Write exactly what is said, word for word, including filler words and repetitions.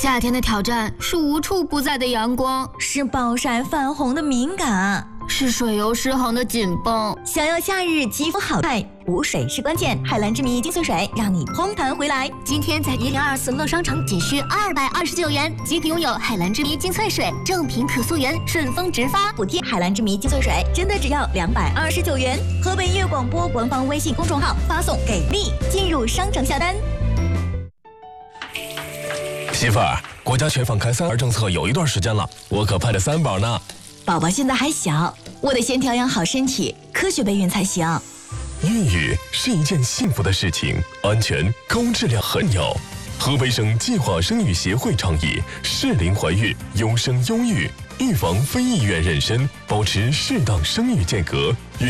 夏天的挑战是无处不在的阳光， 是暴晒泛红的敏感， 是水油失衡的紧绷。 想要夏日肌肤好看，补水是关键。海蓝之谜精粹水让你烘弹回来。 今天在一零二四乐商城仅需二百二十九元即可拥有海蓝之谜精粹水，正品可溯源，顺丰直发补贴。海蓝之谜精粹水真的只要两百二十九元。河北粤广播官方微信公众号发送给力进入商城下单。 媳妇儿，国家全放开三儿政策有一段时间了，我可盼着三宝呢。 宝宝现在还小，我得先调养好身体，科学备孕才行。 孕育是一件幸福的事情，安全高质量很有。河北省计划生育协会倡议适龄怀孕，优生优育，预防非意愿妊娠，保持适当生育间隔。